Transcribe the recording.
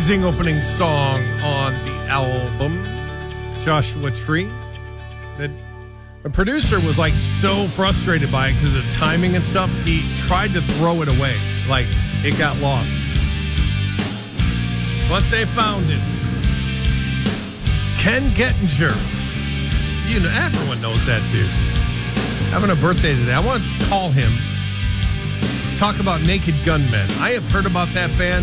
amazing opening song on the album, Joshua Tree. That the producer was like so frustrated by it because of the timing and stuff. He tried to throw it away, like it got lost. But they found it. Ken Gettinger. You know, everyone knows that dude. Having a birthday today. I want to call him. Talk about Naked Gunmen. I have heard about that band.